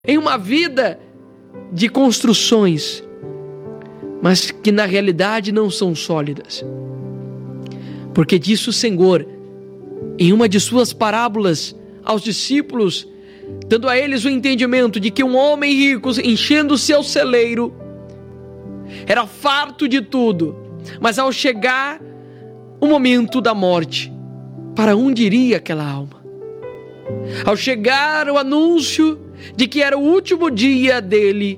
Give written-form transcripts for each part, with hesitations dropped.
em uma vida de construções, mas que na realidade não são sólidas. Porque disse o Senhor, em uma de suas parábolas aos discípulos, dando a eles o entendimento de que um homem rico, enchendo o seu celeiro, era farto de tudo, mas ao chegar o momento da morte, para onde iria aquela alma? Ao chegar o anúncio de que era o último dia dele,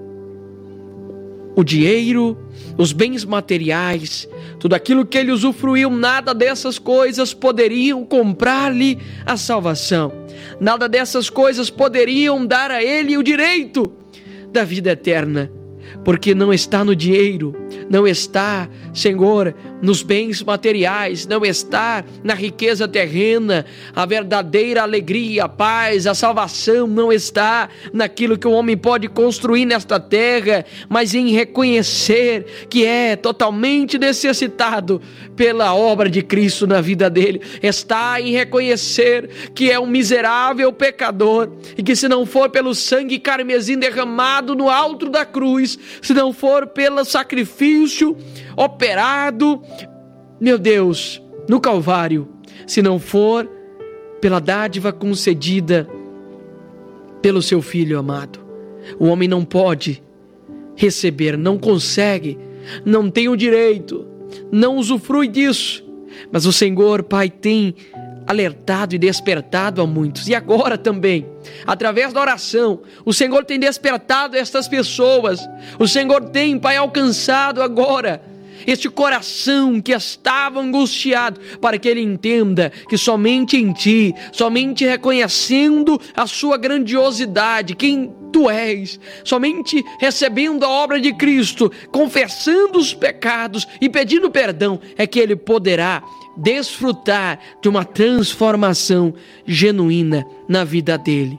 o dinheiro, os bens materiais, tudo aquilo que ele usufruiu, nada dessas coisas poderiam comprar-lhe a salvação. Nada dessas coisas poderiam dar a ele o direito da vida eterna. Porque não está no dinheiro, não está, Senhor, nos bens materiais, não está na riqueza terrena, a verdadeira alegria, a paz, a salvação não está naquilo que o homem pode construir nesta terra, mas em reconhecer que é totalmente necessitado pela obra de Cristo na vida dele, está em reconhecer que é um miserável pecador e que se não for pelo sangue carmesim derramado no alto da cruz, se não for pelo sacrifício operado, meu Deus, no Calvário, se não for pela dádiva concedida pelo seu Filho amado, o homem não pode receber, não consegue, não tem o direito, não usufrui disso. Mas o Senhor, Pai, tem alertado e despertado a muitos, e agora também, através da oração, o Senhor tem despertado estas pessoas, o Senhor tem, Pai, alcançado agora este coração que estava angustiado, para que ele entenda que somente em Ti, somente reconhecendo a Sua grandiosidade, quem Tu és, somente recebendo a obra de Cristo, confessando os pecados e pedindo perdão, é que ele poderá desfrutar de uma transformação genuína na vida dele.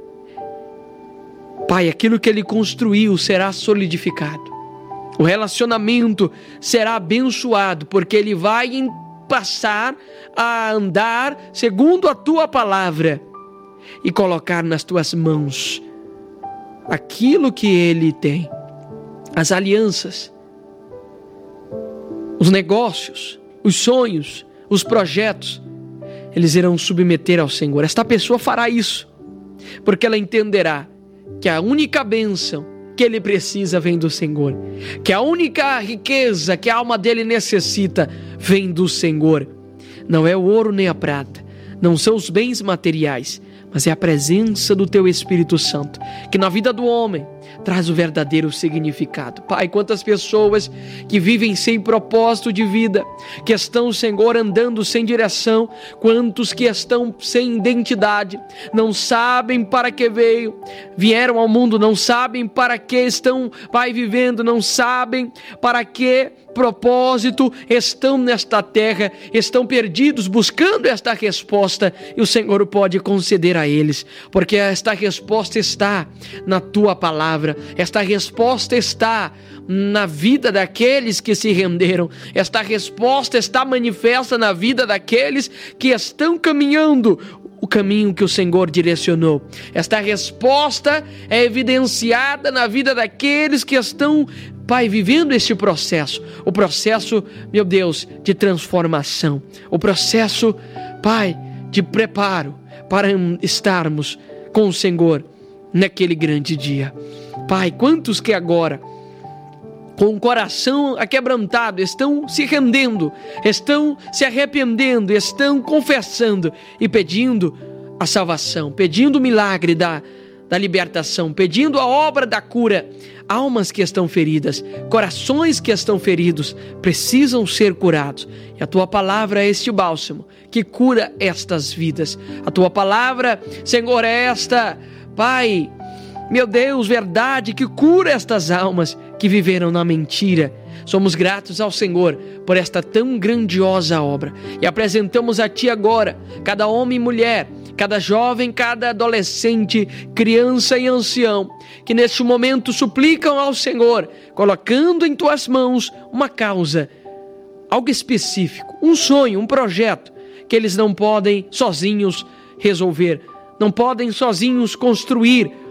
Pai, aquilo que ele construiu será solidificado. O relacionamento será abençoado, porque ele vai passar a andar segundo a Tua palavra e colocar nas Tuas mãos aquilo que ele tem, as alianças, os negócios, os sonhos, os projetos, eles irão submeter ao Senhor. Esta pessoa fará isso, porque ela entenderá que a única bênção que ele precisa vem do Senhor, que a única riqueza que a alma dele necessita vem do Senhor. Não é o ouro nem a prata, não são os bens materiais, mas é a presença do Teu Espírito Santo, que na vida do homem traz o verdadeiro significado. Pai, quantas pessoas que vivem sem propósito de vida, que estão, Senhor, andando sem direção, quantos que estão sem identidade, não sabem para que vieram ao mundo, não sabem para que estão, Pai, vivendo, não sabem para que propósito estão nesta terra, estão perdidos buscando esta resposta, e o Senhor pode conceder a eles, porque esta resposta está na Tua palavra, esta resposta está na vida daqueles que se renderam, esta resposta está manifesta na vida daqueles que estão caminhando o caminho que o Senhor direcionou. Esta resposta é evidenciada na vida daqueles que estão, Pai, vivendo este processo, o processo, meu Deus, de transformação, o processo, Pai, de preparo para estarmos com o Senhor naquele grande dia. Pai, quantos que agora, com o coração aquebrantado, estão se rendendo, estão se arrependendo, estão confessando e pedindo a salvação, pedindo o milagre da libertação, pedindo a obra da cura. Almas que estão feridas, corações que estão feridos, precisam ser curados. E a Tua palavra é este bálsamo que cura estas vidas. A Tua palavra, Senhor, é esta, Pai, meu Deus, verdade que cura estas almas que viveram na mentira. Somos gratos ao Senhor por esta tão grandiosa obra e apresentamos a Ti agora cada homem e mulher, cada jovem, cada adolescente, criança e ancião, que neste momento suplicam ao Senhor, colocando em Tuas mãos uma causa, algo específico, um sonho, um projeto que eles não podem sozinhos resolver, não podem sozinhos construir